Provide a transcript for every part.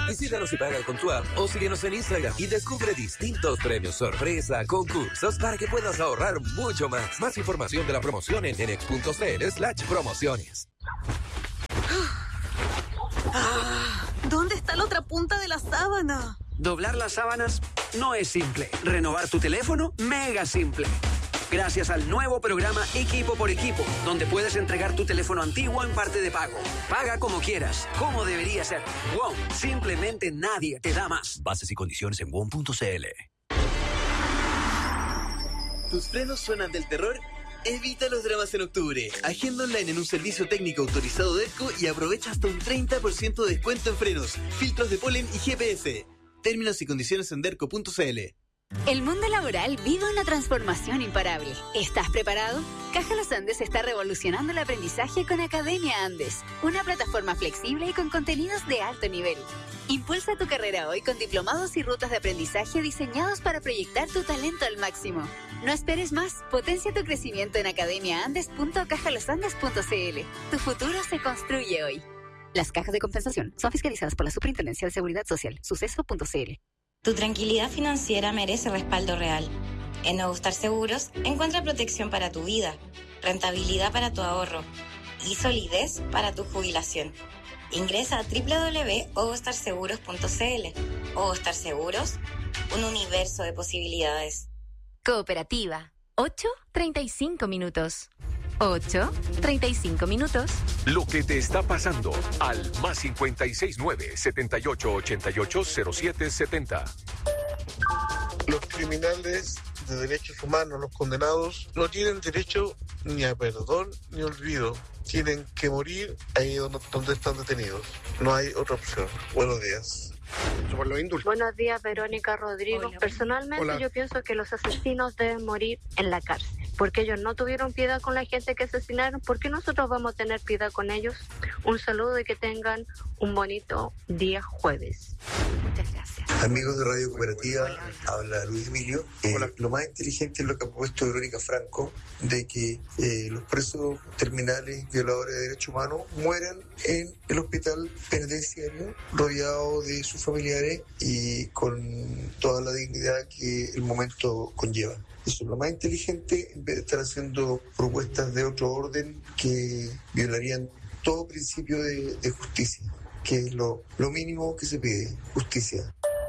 Visítanos y paga con tu app o síguenos en Instagram y descubre distintos premios sorpresa, concursos para que puedas ahorrar mucho más. Más información de la promoción en nenex.cl/promociones. ¿Dónde está la otra punta de la sábana? Doblar las sábanas no es simple. Renovar tu teléfono, mega simple. Gracias al nuevo programa Equipo por Equipo, donde puedes entregar tu teléfono antiguo en parte de pago. Paga como quieras, como debería ser. WOM, simplemente nadie te da más. Bases y condiciones en WOM.cl. ¿Tus frenos suenan del terror? Evita los dramas en octubre. Agenda online en un servicio técnico autorizado de ERCO y aprovecha hasta un 30% de descuento en frenos, filtros de polen y GPS. Términos y condiciones en derco.cl. El mundo laboral vive una transformación imparable. ¿Estás preparado? Caja Los Andes está revolucionando el aprendizaje con Academia Andes, una plataforma flexible y con contenidos de alto nivel. Impulsa tu carrera hoy con diplomados y rutas de aprendizaje diseñados para proyectar tu talento al máximo. No esperes más, potencia tu crecimiento en academiaandes.cajalosandes.cl. Tu futuro se construye hoy. Las cajas de compensación son fiscalizadas por la Superintendencia de Seguridad Social, suceso.cl. Tu tranquilidad financiera merece respaldo real. En Ogostar Seguros encuentra protección para tu vida, rentabilidad para tu ahorro y solidez para tu jubilación. Ingresa a www.ogostarseguros.cl. Ogostar Seguros, un universo de posibilidades. Cooperativa, 8:35 minutos. 8:35 minutos. Lo que te está pasando al +569 7888 0770. Los criminales de derechos humanos, los condenados, no tienen derecho ni a perdón ni olvido. Tienen que morir ahí donde están detenidos. No hay otra opción. Buenos días. Por los indultos. Buenos días, Verónica Rodrigo. Hola. Personalmente, Hola. Yo pienso que los asesinos deben morir en la cárcel, porque ellos no tuvieron piedad con la gente que asesinaron. ¿Por qué nosotros vamos a tener piedad con ellos? Un saludo y que tengan un bonito día jueves. Muchas gracias. Amigos de Radio Cooperativa, habla Luis Emilio. Lo más inteligente es lo que ha puesto Verónica Franco, de que los presos terminales violadores de derechos humanos mueran en el hospital penitenciario, rodeados de sus familiares y con toda la dignidad que el momento conlleva. Eso es lo más inteligente, en vez de estar haciendo propuestas de otro orden que violarían todo principio de justicia, que es lo mínimo que se pide, justicia.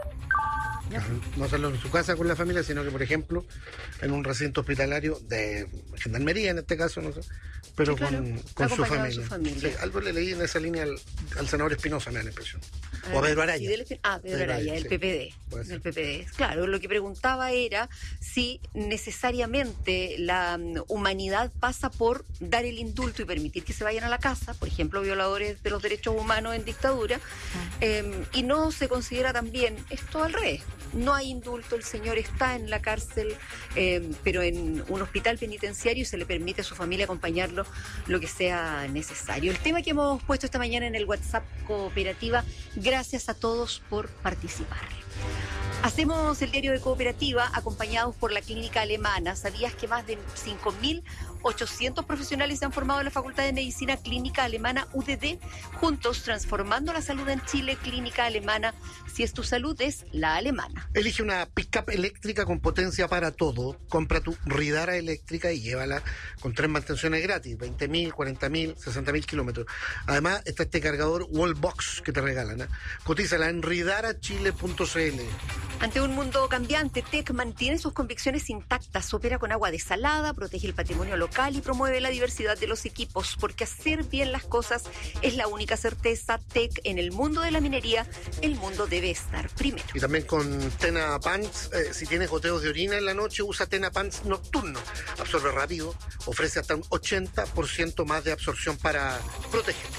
No hacerlo en su casa con la familia, sino que, por ejemplo, en un recinto hospitalario de gendarmería, en este caso, no sé, pero sí, claro, con su familia. Sí, algo le leí en esa línea al senador Espinosa, me da la impresión. O a Pedro Araya. Pedro Araya, del PPD. Del PPD. Claro, lo que preguntaba era si necesariamente la humanidad pasa por dar el indulto y permitir que se vayan a la casa, por ejemplo, violadores de los derechos humanos en dictadura, y no se considera también esto al revés. No hay indulto, el señor está en la cárcel, pero en un hospital penitenciario, y se le permite a su familia acompañarlo lo que sea necesario. El tema que hemos puesto esta mañana en el WhatsApp Cooperativa, gracias a todos por participar. Hacemos el diario de Cooperativa acompañados por la Clínica Alemana. ¿Sabías que más de 5.800 profesionales se han formado en la Facultad de Medicina Clínica Alemana UDD? Juntos transformando la salud en Chile. Clínica Alemana. Si es tu salud, es la alemana. Elige una pick-up eléctrica con potencia para todo. Compra tu Ridara eléctrica y llévala con 3 mantenciones gratis. 20.000, 40.000, 60.000 kilómetros. Además, está este cargador Wallbox que te regalan. Cotízala en ridarachile.cl. Ante un mundo cambiante, TEC mantiene sus convicciones intactas, opera con agua desalada, protege el patrimonio local y promueve la diversidad de los equipos, porque hacer bien las cosas es la única certeza. TEC, en el mundo de la minería, el mundo debe estar primero. Y también con Tena Pants, si tienes goteos de orina en la noche, usa Tena Pants nocturno. Absorbe rápido, ofrece hasta un 80% más de absorción para protegerte.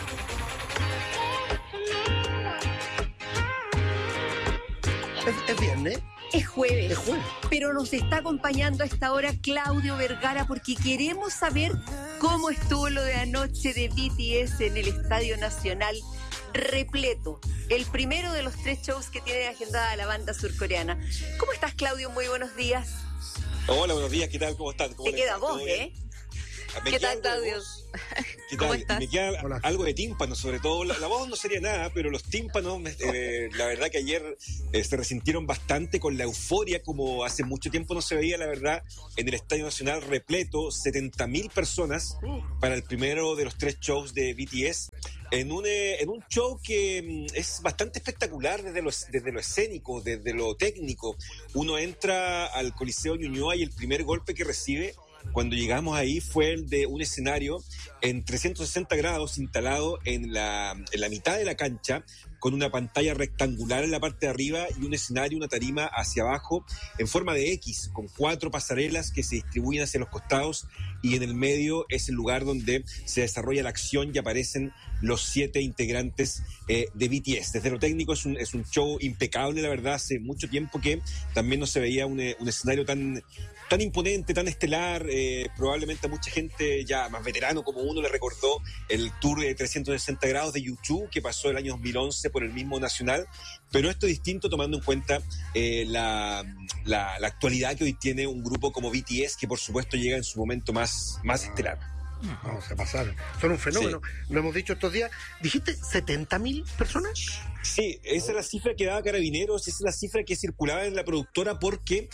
¿Es viernes? Es jueves. Pero nos está acompañando a esta hora Claudio Vergara, porque queremos saber cómo estuvo lo de anoche de BTS en el Estadio Nacional repleto. El primero de los 3 shows que tiene agendada la banda surcoreana. ¿Cómo estás, Claudio? Muy buenos días. Hola, buenos días. ¿Qué tal? ¿Cómo están? Te queda voz, ¿eh? ¿Qué tal, Claudio? ¿Qué ¿Cómo tal? estás? Me queda algo de tímpano, sobre todo. La voz no sería nada, pero los tímpanos, la verdad que ayer se resintieron bastante con la euforia, como hace mucho tiempo no se veía, la verdad, en el Estadio Nacional repleto, 70.000 personas para el primero de los 3 shows de BTS. En un show que es bastante espectacular desde lo escénico, desde lo técnico. Uno entra al Coliseo Ñuñoa y el primer golpe que recibe cuando llegamos ahí fue el de un escenario en 360 grados instalado en la mitad de la cancha, con una pantalla rectangular en la parte de arriba y un escenario, una tarima hacia abajo en forma de X, con 4 pasarelas que se distribuyen hacia los costados, y en el medio es el lugar donde se desarrolla la acción y aparecen los 7 integrantes de BTS. Desde lo técnico es un show impecable, la verdad. Hace mucho tiempo que también no se veía un escenario tan imponente, tan estelar. Probablemente a mucha gente ya más veterano como uno le recordó el tour de 360 grados de U2 que pasó el año 2011 por el mismo Nacional, pero esto es distinto tomando en cuenta la actualidad que hoy tiene un grupo como BTS, que por supuesto llega en su momento más estelar. No, se pasaron. Son un fenómeno. Sí. Lo hemos dicho estos días. ¿Dijiste 70.000 personas? Sí, esa es la cifra que daba Carabineros, esa es la cifra que circulaba en la productora, porque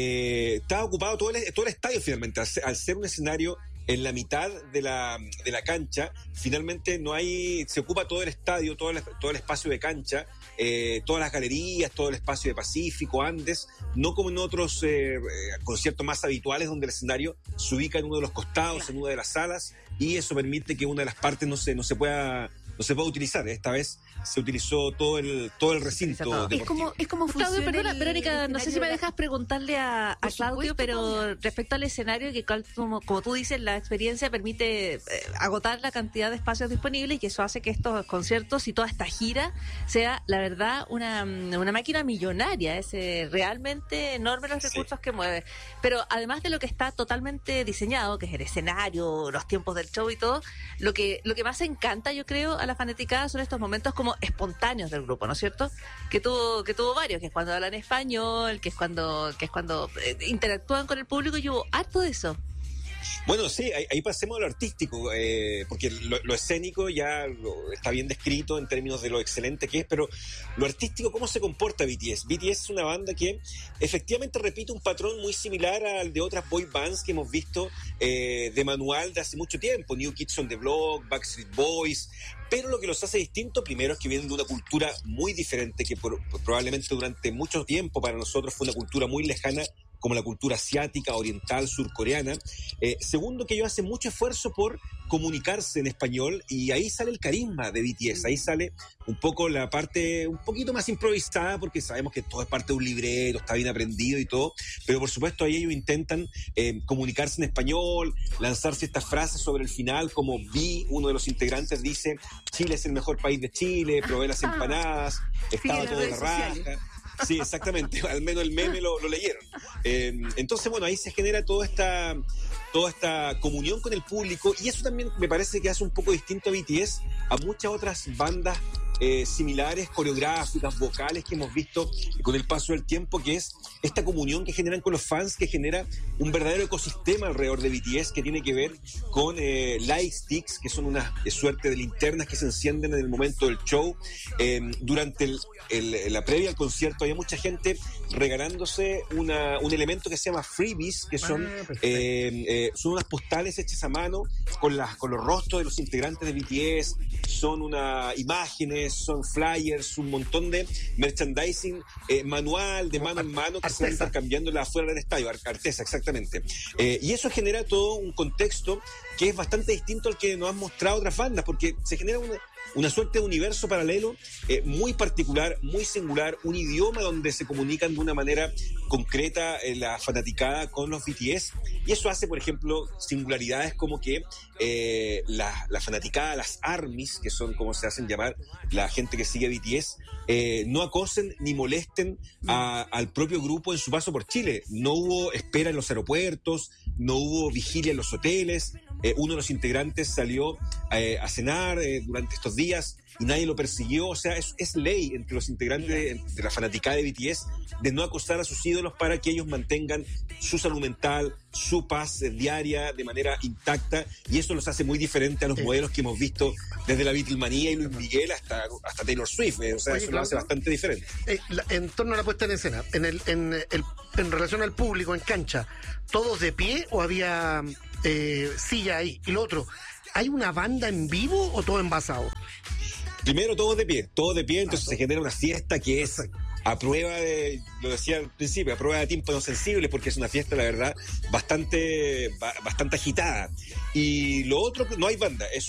estaba ocupado todo el estadio finalmente. Al ser un escenario en la mitad de la cancha, finalmente se ocupa todo el estadio, todo el espacio de cancha, todas las galerías, todo el espacio de Pacífico, Andes, no como en otros conciertos más habituales donde el escenario se ubica en uno de los costados, en una de las salas, y eso permite que una de las partes no se pueda utilizar. Esta vez se utilizó todo el recinto deportivo. Es como Claudio, perdona, Verónica, no sé si me dejas preguntarle a Claudio, pero respecto al escenario, que como tú dices, la experiencia permite agotar la cantidad de espacios disponibles, y que eso hace que estos conciertos y toda esta gira sea, la verdad, una máquina millonaria. Es realmente enorme los recursos que mueve. Pero además de lo que está totalmente diseñado, que es el escenario, los tiempos del show y todo, lo que más encanta, yo creo, a la fanaticada son estos momentos como espontáneos del grupo, ¿no es cierto? Que tuvo varios, que es cuando hablan español, que es cuando interactúan con el público, y hubo harto de eso. Bueno, sí, ahí pasemos a lo artístico, porque lo escénico ya está bien descrito en términos de lo excelente que es, pero lo artístico, ¿cómo se comporta BTS? BTS es una banda que efectivamente repite un patrón muy similar al de otras boy bands que hemos visto de manual de hace mucho tiempo, New Kids on the Block, Backstreet Boys, pero lo que los hace distintos, primero, es que vienen de una cultura muy diferente, que probablemente durante mucho tiempo para nosotros fue una cultura muy lejana, como la cultura asiática, oriental, surcoreana. Segundo, que ellos hacen mucho esfuerzo por comunicarse en español, y ahí sale el carisma de BTS, ahí sale un poco la parte un poquito más improvisada, porque sabemos que todo es parte de un libreto, está bien aprendido y todo, pero por supuesto ahí ellos intentan comunicarse en español, lanzarse estas frases sobre el final, como uno de los integrantes dice: Chile es el mejor país de Chile, probé las empanadas, estaba todo de la raja. Sí, exactamente, al menos el meme lo leyeron. Entonces, bueno, ahí se genera toda esta comunión con el público, y eso también me parece que hace un poco distinto a BTS a muchas otras bandas similares, coreográficas, vocales, que hemos visto con el paso del tiempo, que es esta comunión que generan con los fans, que genera un verdadero ecosistema alrededor de BTS, que tiene que ver con light sticks, que son una suerte de linternas que se encienden en el momento del show. Durante la previa al concierto había mucha gente regalándose un elemento que se llama freebies, que son unas postales hechas a mano con los rostros de los integrantes de BTS, son imágenes, son flyers, un montón de merchandising manual, de mano en mano, que se van intercambiando afuera del estadio. Artesa, exactamente. Y eso genera todo un contexto que es bastante distinto al que nos han mostrado otras bandas, porque se genera una suerte de universo paralelo muy particular, muy singular, un idioma donde se comunican de una manera concreta la fanaticada con los BTS, y eso hace, por ejemplo, singularidades como que la fanaticada, las ARMYs, que son como se hacen llamar la gente que sigue a BTS, no acosen ni molesten al propio grupo en su paso por Chile. No hubo espera en los aeropuertos, no hubo vigilia en los hoteles. uno de los integrantes salió a cenar durante estos días y nadie lo persiguió. O sea, es ley entre los integrantes de la fanaticada de BTS de no acosar a sus ídolos para que ellos mantengan su salud mental, su paz diaria de manera intacta, y eso los hace muy diferentes a los modelos que hemos visto desde la Beatlemanía y Luis Miguel hasta Taylor Swift. O sea, eso lo hace bastante diferente. En torno a la puesta en escena, en relación al público en cancha, ¿todos de pie o había silla ahí? Y lo otro, ¿hay una banda en vivo o todo envasado? Primero, todos de pie, entonces se genera una fiesta que es a prueba de, lo decía al principio, a prueba de tímpanos sensibles, porque es una fiesta, la verdad, bastante agitada. Y lo otro, no hay banda, es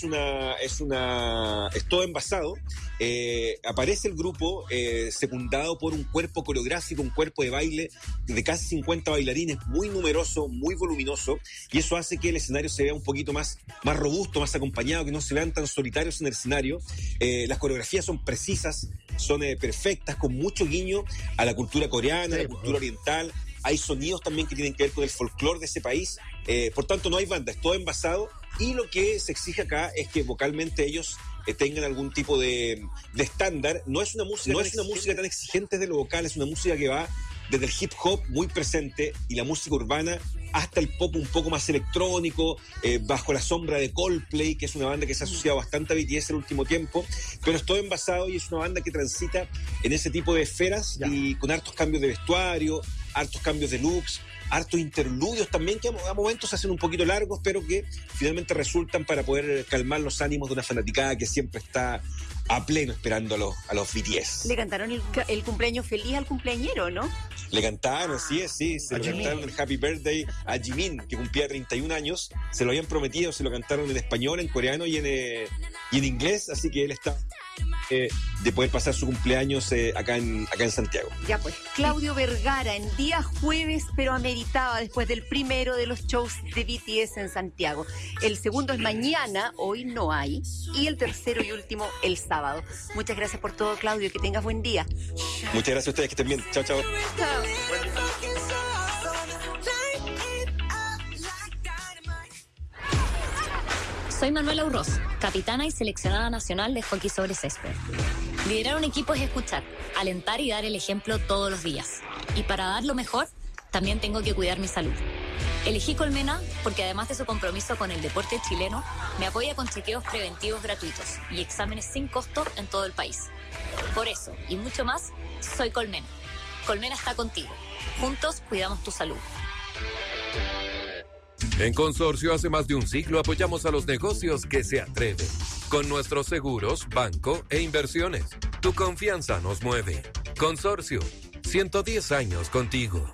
todo envasado. Aparece el grupo secundado por un cuerpo coreográfico, un cuerpo de baile de casi 50 bailarines, muy numeroso, muy voluminoso, y eso hace que el escenario se vea un poquito más robusto, más acompañado, que no se vean tan solitarios en el escenario. Las coreografías son precisas, son perfectas, con mucho guiño a la cultura coreana, a la cultura oriental. Hay sonidos también que tienen que ver con el folclore de ese país. Por tanto, no hay banda, es todo envasado, y lo que se exige acá es que vocalmente ellos tengan algún tipo de estándar. No es una música tan exigente de lo vocal, es una música que va desde el hip hop muy presente y la música urbana hasta el pop un poco más electrónico, bajo la sombra de Coldplay, que es una banda que se ha asociado bastante a BTS el último tiempo, pero es todo envasado y es una banda que transita en ese tipo de esferas y con hartos cambios de vestuario, hartos cambios de looks, hartos interludios también, que a momentos se hacen un poquito largos, pero que finalmente resultan para poder calmar los ánimos de una fanaticada que siempre está a pleno esperando a los BTS. Le cantaron el cumpleaños feliz al cumpleañero, ¿no? Le cantaron, sí, se lo cantaron el Happy Birthday a Jimin, que cumplía 31 años. Se lo habían prometido, se lo cantaron en español, en coreano y en inglés, así que él está de poder pasar su cumpleaños acá en Santiago. Ya pues, Claudio Vergara en día jueves, pero ameritaba después del primero de los shows de BTS en Santiago. El segundo es mañana, hoy no hay, y el tercero y último el sábado. Muchas gracias por todo, Claudio, que tengas buen día. Muchas gracias a ustedes, que estén bien. Chao, chao. Soy Manuela Urroz, capitana y seleccionada nacional de hockey sobre césped. Liderar un equipo es escuchar, alentar y dar el ejemplo todos los días. Y para dar lo mejor, también tengo que cuidar mi salud. Elegí Colmena porque además de su compromiso con el deporte chileno, me apoya con chequeos preventivos gratuitos y exámenes sin costo en todo el país. Por eso, y mucho más, soy Colmena. Colmena está contigo. Juntos cuidamos tu salud. En Consorcio hace más de un siglo apoyamos a los negocios que se atreven. Con nuestros seguros, banco e inversiones. Tu confianza nos mueve. Consorcio, 110 años contigo.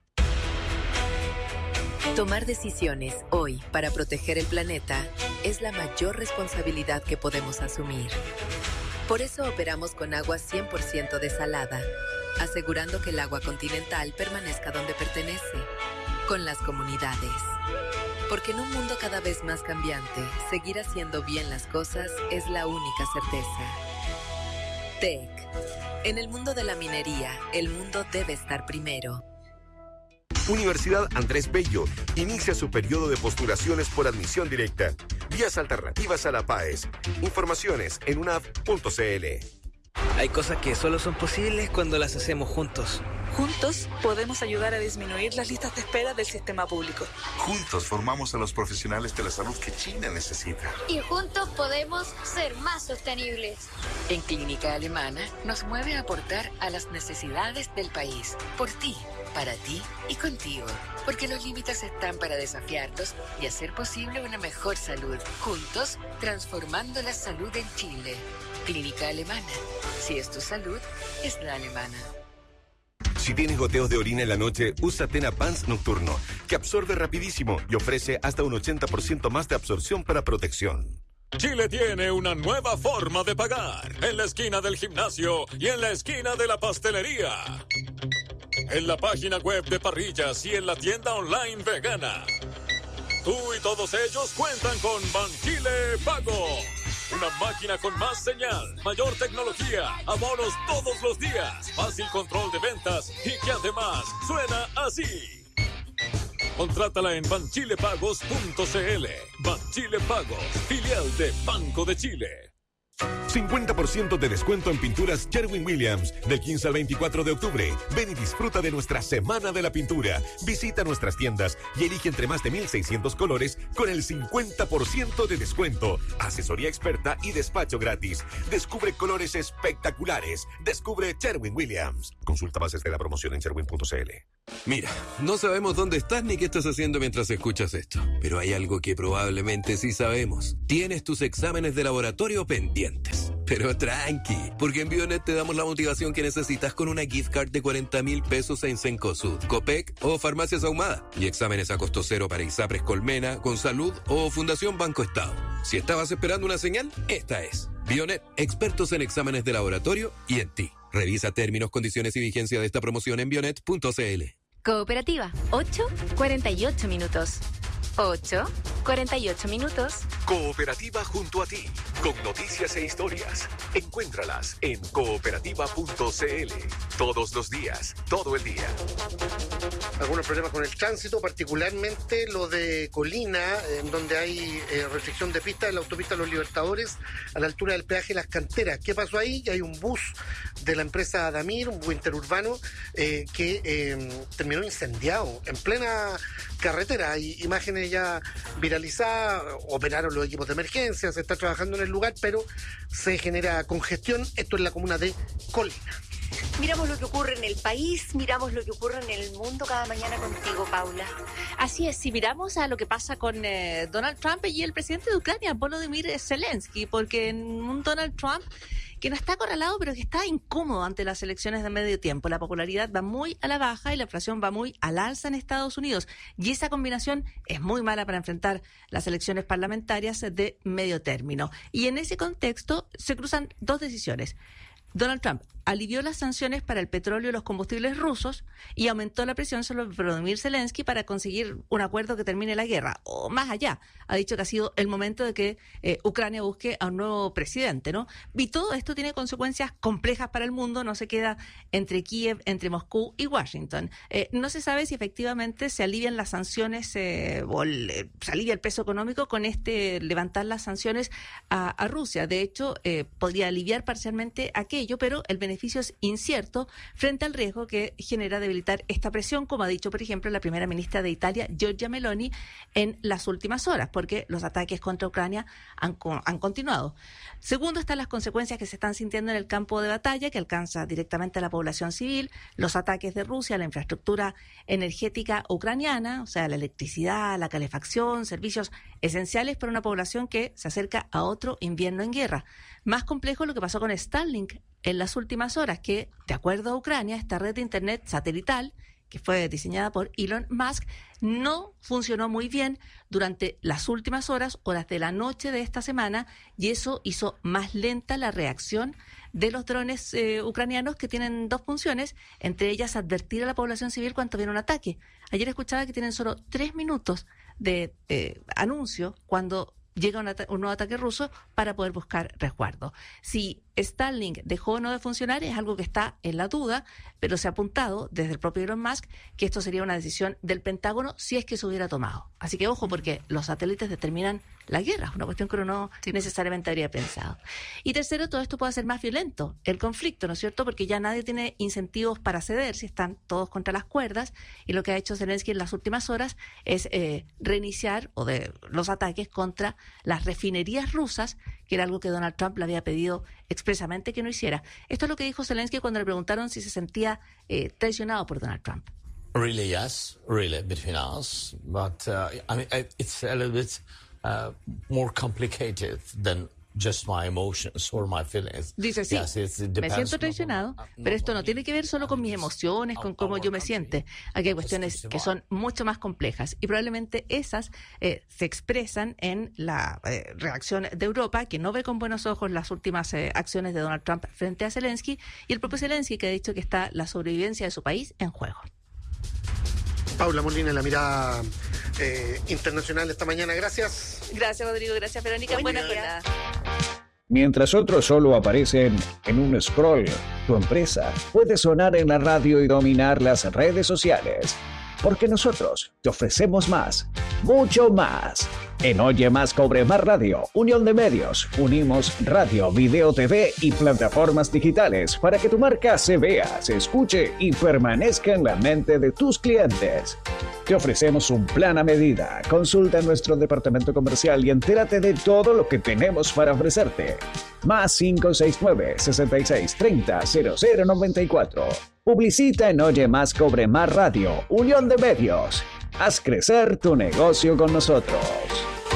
Tomar decisiones hoy para proteger el planeta es la mayor responsabilidad que podemos asumir. Por eso operamos con agua 100% desalada, asegurando que el agua continental permanezca donde pertenece, con las comunidades. Porque en un mundo cada vez más cambiante, seguir haciendo bien las cosas es la única certeza. TEC. En el mundo de la minería, el mundo debe estar primero. Universidad Andrés Bello inicia su periodo de postulaciones por admisión directa. Vías alternativas a la PAES. Informaciones en unaf.cl. Hay cosas que solo son posibles cuando las hacemos juntos. Juntos podemos ayudar a disminuir las listas de espera del sistema público. Juntos formamos a los profesionales de la salud que China necesita. Y juntos podemos ser más sostenibles. En Clínica Alemana nos mueve a aportar a las necesidades del país. Por ti, para ti y contigo. Porque los límites están para desafiarlos y hacer posible una mejor salud. Juntos, transformando la salud en Chile. Clínica Alemana. Si es tu salud, es la alemana. Si tienes goteos de orina en la noche, usa Tena Pants Nocturno, que absorbe rapidísimo y ofrece hasta un 80% más de absorción para protección. Chile tiene una nueva forma de pagar, en la esquina del gimnasio y en la esquina de la pastelería. En la página web de Parrillas y en la tienda online vegana. Tú y todos ellos cuentan con Banchile Pago. Una máquina con más señal, mayor tecnología, abonos todos los días, fácil control de ventas y que además suena así. Contrátala en banchilepagos.cl. Banchile Pagos, filial de Banco de Chile. 50% de descuento en pinturas Sherwin-Williams del 15 al 24 de octubre. Ven y disfruta de nuestra Semana de la Pintura. Visita nuestras tiendas y elige entre más de 1,600 colores con el 50% de descuento. Asesoría experta y despacho gratis. Descubre colores espectaculares. Descubre Sherwin-Williams. Consulta bases de la promoción en sherwin.cl. Mira, no sabemos dónde estás ni qué estás haciendo mientras escuchas esto, pero hay algo que probablemente sí sabemos. Tienes tus exámenes de laboratorio pendientes. Pero tranqui, porque en Bionet te damos la motivación que necesitas con una gift card de 40,000 pesos en Cencosud, Copec o Farmacias Ahumada. Y exámenes a costo cero para ISAPRES Colmena, Consalud o Fundación Banco Estado. Si estabas esperando una señal, esta es. Bionet, expertos en exámenes de laboratorio y en ti. Revisa términos, condiciones y vigencia de esta promoción en bionet.cl. Cooperativa, 8:48 minutos. 8:48 minutos. Cooperativa junto a ti, con noticias e historias. Encuéntralas en cooperativa.cl. Todos los días, todo el día. Algunos problemas con el tránsito, particularmente lo de Colina, en donde hay restricción de pista en la autopista Los Libertadores, a la altura del peaje Las Canteras. ¿Qué pasó ahí? Hay un bus de la empresa Adamir, un bus interurbano, que terminó incendiado en plena carretera. Hay imágenes ya viralizadas, operaron los equipos de emergencia, se está trabajando en el lugar, pero se genera congestión. Esto es la comuna de Colina. Miramos lo que ocurre en el país, miramos lo que ocurre en el mundo cada mañana contigo, Paula. Así es, si miramos a lo que pasa con Donald Trump y el presidente de Ucrania, Volodymyr Zelensky, porque en un Donald Trump que no está acorralado, pero que está incómodo ante las elecciones de medio tiempo. La popularidad va muy a la baja y la inflación va muy al alza en Estados Unidos. Y esa combinación es muy mala para enfrentar las elecciones parlamentarias de medio término. Y en ese contexto se cruzan dos decisiones. Donald Trump alivió las sanciones para el petróleo y los combustibles rusos y aumentó la presión sobre Volodymyr Zelensky para conseguir un acuerdo que termine la guerra. O más allá, ha dicho que ha sido el momento de que Ucrania busque a un nuevo presidente, ¿no? Y todo esto tiene consecuencias complejas para el mundo, no se queda entre Kiev, entre Moscú y Washington. No se sabe si efectivamente se alivian las sanciones se alivia el peso económico con levantar las sanciones a Rusia. De hecho, podría aliviar parcialmente aquello, pero el beneficio es incierto frente al riesgo que genera debilitar esta presión, como ha dicho, por ejemplo, la primera ministra de Italia, Giorgia Meloni, en las últimas horas, porque los ataques contra Ucrania han continuado. Segundo, están las consecuencias que se están sintiendo en el campo de batalla, que alcanza directamente a la población civil, los ataques de Rusia a la infraestructura energética ucraniana, o sea, la electricidad, la calefacción, servicios esenciales para una población que se acerca a otro invierno en guerra. Más complejo lo que pasó con Starlink en las últimas horas, que, de acuerdo a Ucrania, esta red de Internet satelital, que fue diseñada por Elon Musk, no funcionó muy bien durante las últimas horas de la noche de esta semana, y eso hizo más lenta la reacción de los drones ucranianos, que tienen dos funciones, entre ellas advertir a la población civil cuando viene un ataque. Ayer escuchaba que tienen solo 3 minutos de anuncio cuando llega un nuevo ataque ruso para poder buscar resguardo. Si Starlink dejó o no de funcionar es algo que está en la duda, pero se ha apuntado desde el propio Elon Musk que esto sería una decisión del Pentágono si es que se hubiera tomado. Así que ojo, porque los satélites determinan la guerra, una cuestión que uno no necesariamente habría pensado. Y tercero, todo esto puede hacer más violento el conflicto, ¿no es cierto? Porque ya nadie tiene incentivos para ceder si están todos contra las cuerdas, y lo que ha hecho Zelensky en las últimas horas es reiniciar los ataques contra las refinerías rusas, que era algo que Donald Trump le había pedido expresamente que no hiciera. Esto es lo que dijo Zelensky cuando le preguntaron si se sentía traicionado por Donald Trump. Really, yes, really, between us, but I mean, it's a little bit more complicated than just my emotions or my feelings. Dice, sí, me siento traicionado, pero esto no tiene que ver solo con mis emociones, con cómo yo me siento. Aquí hay cuestiones que son mucho más complejas, y probablemente esas se expresan en la reacción de Europa, que no ve con buenos ojos las últimas acciones de Donald Trump frente a Zelensky, y el propio Zelensky, que ha dicho que está la sobrevivencia de su país en juego. Paula Molina, en la mirada internacional esta mañana. Gracias. Gracias, Rodrigo. Gracias, Verónica. Buena jornada. Mientras otros solo aparecen en un scroll, tu empresa puede sonar en la radio y dominar las redes sociales. porque nosotros te ofrecemos más, mucho más. En Oye Más Cobre Más Radio, Unión de Medios, unimos radio, video, TV y plataformas digitales para que tu marca se vea, se escuche y permanezca en la mente de tus clientes. Te ofrecemos un plan a medida. Consulta en nuestro departamento comercial y entérate de todo lo que tenemos para ofrecerte. Más 569-6630-0094. Publicita en Oye Más Cobre Más Radio, Unión de Medios. Haz crecer tu negocio con nosotros.